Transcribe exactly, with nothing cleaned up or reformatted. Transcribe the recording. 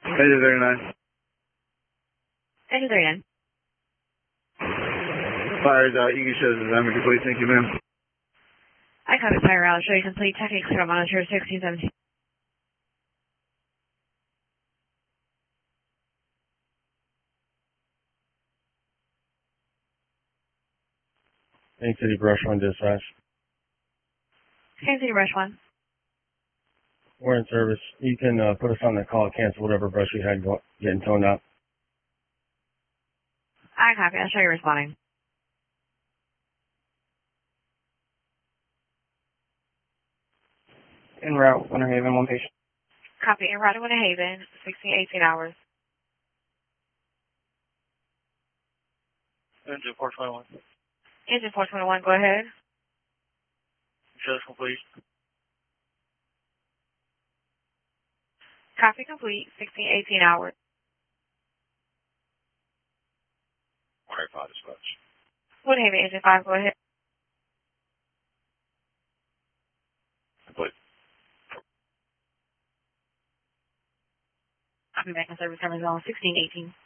Engine thirty-nine. Engine thirty-nine. Fires out. You can show the design complete. Thank you, ma'am. I copy fire out. Show you complete. Techniques from monitor sixteen seventeen. Kansas City Brush One dispatch. Kansas City Brush One. We're in service. You can uh, put us on that call, cancel whatever brush you had go getting toned out. I copy. I'll show you responding. En route, Winter Haven, one patient. Copy. En route to Winter Haven, sixteen eighteen hours. Engine four twenty-one. Engine four twenty-one, go ahead. Shows complete. Copy complete, sixteen eighteen hours. one eight five dispatch. Winter Haven, Engine five, go ahead. Complete. Copy back in service, coming zone sixteen eighteen.